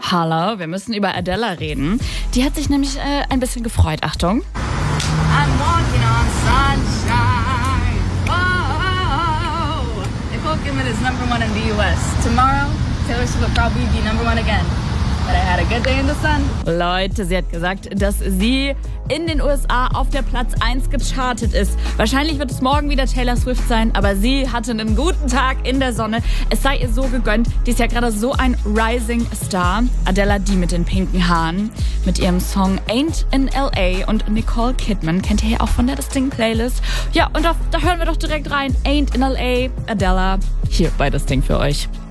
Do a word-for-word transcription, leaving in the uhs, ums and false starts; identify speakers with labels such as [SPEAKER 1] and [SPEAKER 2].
[SPEAKER 1] Hallo, wir müssen über Adele reden. Die hat sich nämlich äh, ein bisschen gefreut. Achtung.
[SPEAKER 2] I'm walking on sunshine. Whoa. Nicole Kidman is number one in the U S. Tomorrow, Taylor Swift will probably be number one again. But I had a good day in the sun.
[SPEAKER 1] Leute, sie hat gesagt, dass sie in den U S A auf der Platz eins gechartet ist. Wahrscheinlich wird es morgen wieder Taylor Swift sein, aber sie hatte einen guten Tag in der Sonne. Es sei ihr so gegönnt. Die ist ja gerade so ein Rising Star. Adele, die mit den pinken Haaren, mit ihrem Song Ain't in L A und Nicole Kidman kennt ihr ja auch von der Distinct Playlist. Ja, und da, da hören wir doch direkt rein. Ain't in L A, Adele, hier bei Distinct für euch.